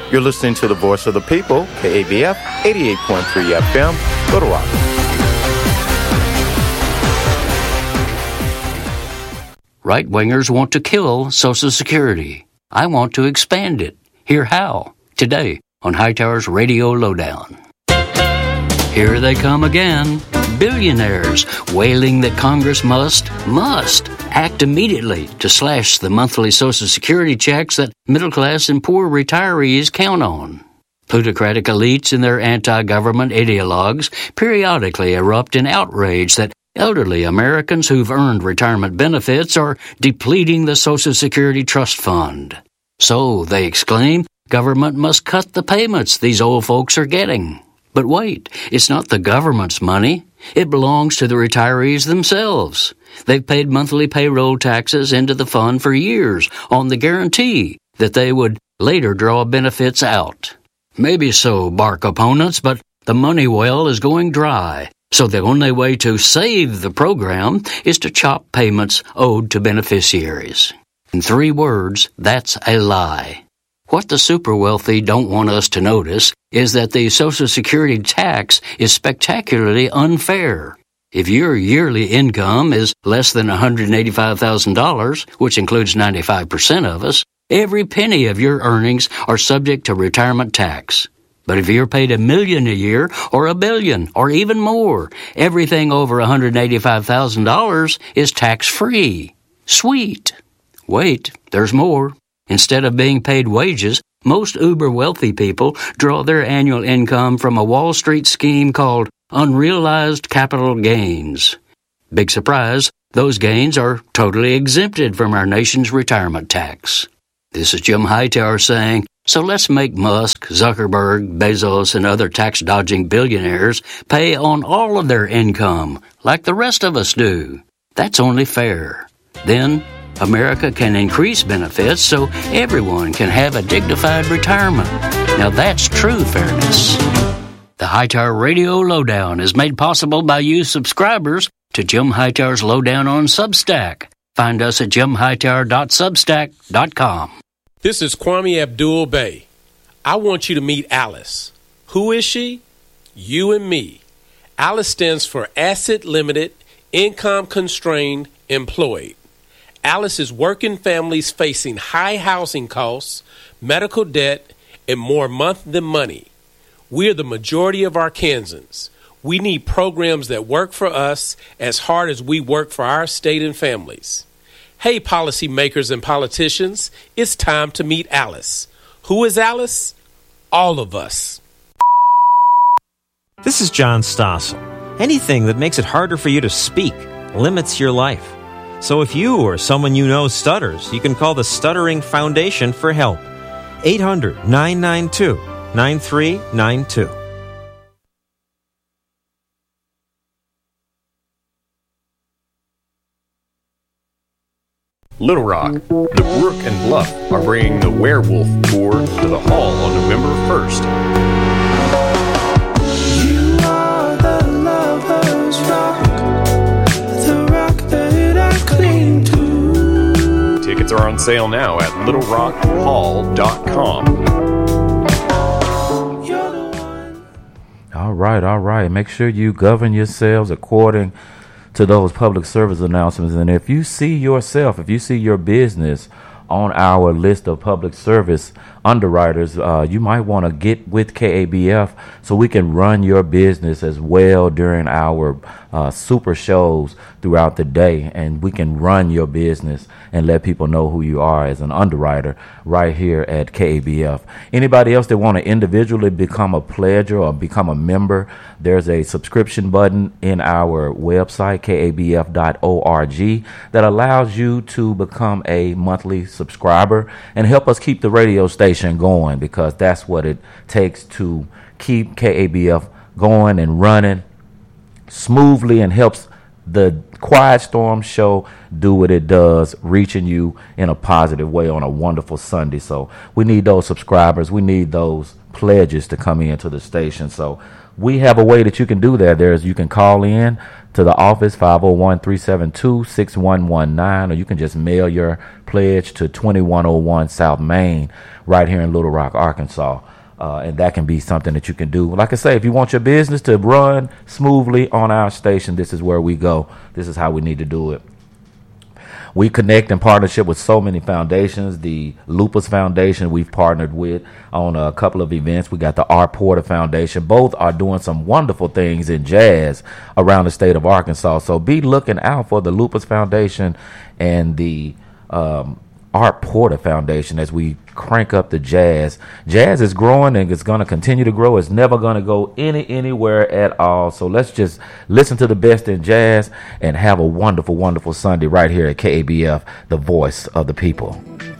You're listening to the Voice of the People, KABF 88.3 FM, Little Rock. Right-wingers want to kill Social Security. I want to expand it. Hear how. Today on Hightower's Radio Lowdown. Here they come again. Billionaires wailing that Congress must act immediately to slash the monthly Social Security checks that middle-class and poor retirees count on. Plutocratic elites and their anti-government ideologues periodically erupt in outrage that elderly Americans who've earned retirement benefits are depleting the Social Security Trust Fund. So, they exclaim, government must cut the payments these old folks are getting. But wait, it's not the government's money. It belongs to the retirees themselves. They've paid monthly payroll taxes into the fund for years on the guarantee that they would later draw benefits out. Maybe so, bark opponents, but the money well is going dry. So the only way to save the program is to chop payments owed to beneficiaries. In 3 words, that's a lie. What the super wealthy don't want us to notice is that the Social Security tax is spectacularly unfair. If your yearly income is less than $185,000, which includes 95% of us, every penny of your earnings are subject to retirement tax. But if you're paid $1 million a year, or $1 billion, or even more, everything over $185,000 is tax-free. Sweet. Wait, there's more. Instead of being paid wages, most uber-wealthy people draw their annual income from a Wall Street scheme called unrealized capital gains. Big surprise, those gains are totally exempted from our nation's retirement tax. This is Jim Hightower saying, so let's make Musk, Zuckerberg, Bezos, and other tax-dodging billionaires pay on all of their income, like the rest of us do. That's only fair. Then, America can increase benefits so everyone can have a dignified retirement. Now that's true fairness. The Hightower Radio Lowdown is made possible by you subscribers to Jim Hightower's Lowdown on Substack. Find us at jimhightower.substack.com. This is Kwame Abdul-Bey. I want you to meet Alice. Who is she? You and me. Alice stands for Asset Limited, Income Constrained, Employed. Alice is working families facing high housing costs, medical debt, and more month than money. We're the majority of Arkansans. We need programs that work for us as hard as we work for our state and families. Hey, policymakers and politicians, it's time to meet Alice. Who is Alice? All of us. This is John Stossel. Anything that makes it harder for you to speak limits your life. So if you or someone you know stutters, you can call the Stuttering Foundation for help. 800-992-9392. Little Rock, the Brook and Bluff are bringing the Werewolf Tour to the Hall on November 1st. You are the lover's rock, the rock that I cling to. Tickets are on sale now at littlerockhall.com. All right. Make sure you govern yourselves according to those public service announcements. And if you see your business on our list of public service underwriters, you might want to get with KABF so we can run your business as well during our super shows throughout the day, and we can run your business and let people know who you are as an underwriter right here at KABF. Anybody else that want to individually become a pledger or become a member, there's a subscription button in our website, kabf.org, that allows you to become a monthly subscriber and help us keep the radio station going, because that's what it takes to keep KABF going and running smoothly, and helps the Quiet Storm Show do what it does, reaching you in a positive way on a wonderful Sunday. So we need those subscribers. We need those pledges to come into the station. So we have a way that you can do that. You can call in to the office, 501-372-6119, or you can just mail your pledge to 2101 South Main right here in Little Rock, Arkansas. And that can be something that you can do. Like I say, if you want your business to run smoothly on our station, this is where we go. This is how we need to do it. We connect in partnership with so many foundations. The Lupus Foundation we've partnered with on a couple of events. We got the Art Porter Foundation. Both are doing some wonderful things in jazz around the state of Arkansas. So be looking out for the Lupus Foundation and the Art Porter Foundation as we crank up the jazz. Jazz is growing and it's going to continue to grow. It's never going to go anywhere at all. So let's just listen to the best in jazz and have a wonderful, wonderful Sunday right here at KABF, the voice of the people.